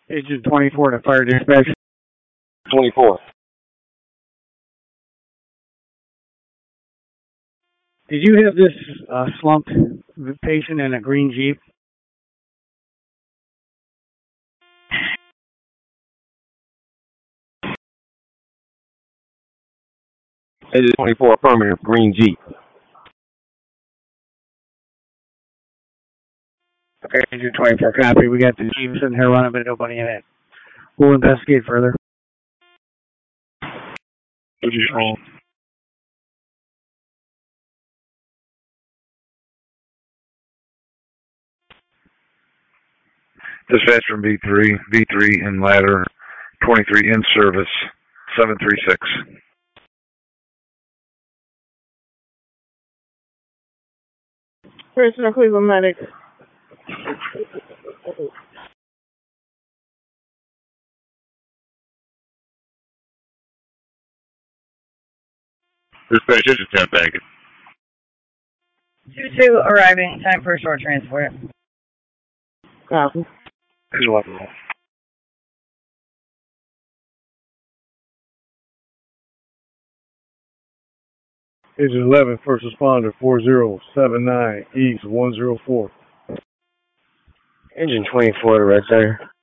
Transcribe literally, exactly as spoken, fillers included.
Agent twenty-four to fire dispatch. twenty-four. Did you have this uh, slumped patient in a green Jeep? Agent twenty-four, affirmative, green Jeep. Okay, Agent twenty-four, copy. We got the Jeep sitting here running, but nobody in it. We'll investigate further. Agent Dispatch from V three, V three in ladder, twenty-three in service, seven three six. Personal Cleveland medic. Dispatch, this is ten Baggett. two two arriving, time for a short transport. Copy. Agent eleven, first responder, four zero seven nine, East one zero four. Engine twenty-four, right there.